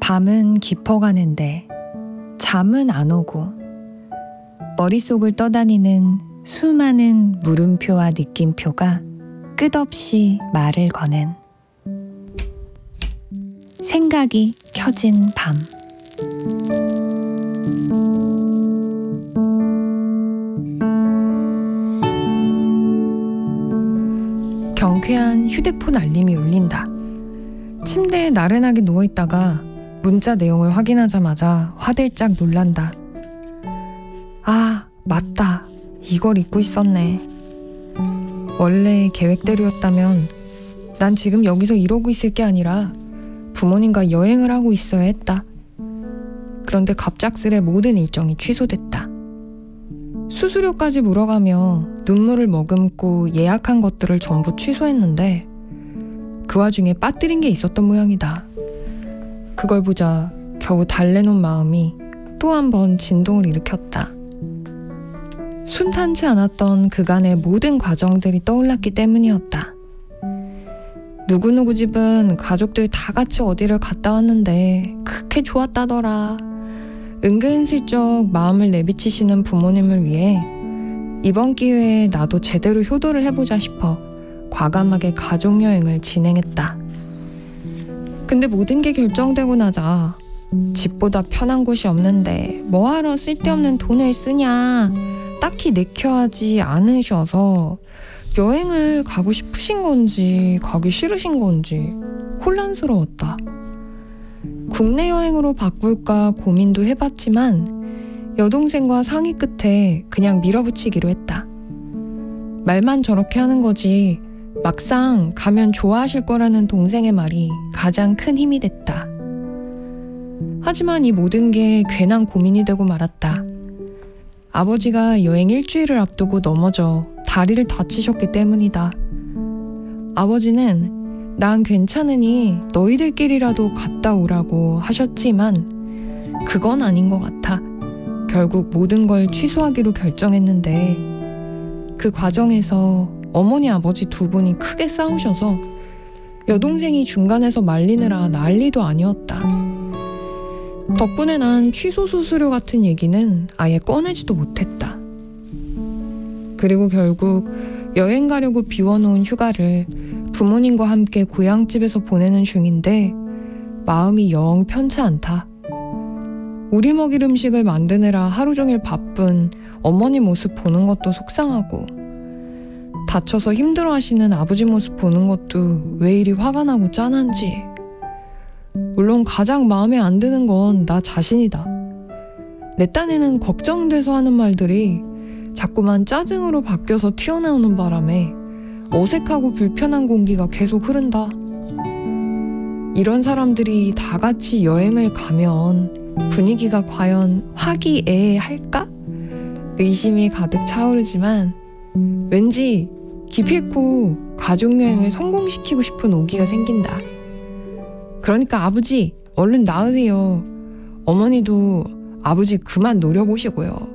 밤은 깊어가는데 잠은 안 오고 머릿속을 떠다니는 수많은 물음표와 느낌표가 끝없이 말을 거는 생각이 켜진 밤. 경쾌한 휴대폰 알림이 울린다. 침대에 나른하게 누워있다가 문자 내용을 확인하자마자 화들짝 놀란다. 아, 맞다. 이걸 잊고 있었네. 원래 계획대로였다면 난 지금 여기서 이러고 있을 게 아니라 부모님과 여행을 하고 있어야 했다. 그런데 갑작스레 모든 일정이 취소됐다. 수수료까지 물어가며 눈물을 머금고 예약한 것들을 전부 취소했는데 그 와중에 빠뜨린 게 있었던 모양이다. 그걸 보자 겨우 달래놓은 마음이 또 한 번 진동을 일으켰다. 순탄치 않았던 그간의 모든 과정들이 떠올랐기 때문이었다. 누구누구 집은 가족들 다 같이 어디를 갔다 왔는데 그렇게 좋았다더라. 은근슬쩍 마음을 내비치시는 부모님을 위해 이번 기회에 나도 제대로 효도를 해보자 싶어 과감하게 가족여행을 진행했다. 근데 모든 게 결정되고 나자 집보다 편한 곳이 없는데 뭐하러 쓸데없는 돈을 쓰냐, 딱히 내켜하지 않으셔서 여행을 가고 싶으신 건지 가기 싫으신 건지 혼란스러웠다. 국내 여행으로 바꿀까 고민도 해봤지만 여동생과 상의 끝에 그냥 밀어붙이기로 했다. 말만 저렇게 하는 거지 막상 가면 좋아하실 거라는 동생의 말이 가장 큰 힘이 됐다. 하지만 이 모든 게 괜한 고민이 되고 말았다. 아버지가 여행 일주일을 앞두고 넘어져 다리를 다치셨기 때문이다. 아버지는 난 괜찮으니 너희들끼리라도 갔다 오라고 하셨지만 그건 아닌 것 같아. 결국 모든 걸 취소하기로 결정했는데 그 과정에서 어머니 아버지 두 분이 크게 싸우셔서 여동생이 중간에서 말리느라 난리도 아니었다. 덕분에 난 취소 수수료 같은 얘기는 아예 꺼내지도 못했다. 그리고 결국 여행 가려고 비워놓은 휴가를 부모님과 함께 고향집에서 보내는 중인데 마음이 영 편치 않다. 우리 먹일 음식을 만드느라 하루 종일 바쁜 어머니 모습 보는 것도 속상하고 다쳐서 힘들어하시는 아버지 모습 보는 것도 왜 이리 화가 나고 짠한지. 물론 가장 마음에 안 드는 건 나 자신이다. 내 딴에는 걱정돼서 하는 말들이 자꾸만 짜증으로 바뀌어서 튀어나오는 바람에 어색하고 불편한 공기가 계속 흐른다. 이런 사람들이 다 같이 여행을 가면 분위기가 과연 화기애애할까? 의심이 가득 차오르지만 왠지 기필코 가족여행을 성공시키고 싶은 오기가 생긴다. 그러니까 아버지 얼른 나으세요. 어머니도 아버지 그만 노려보시고요.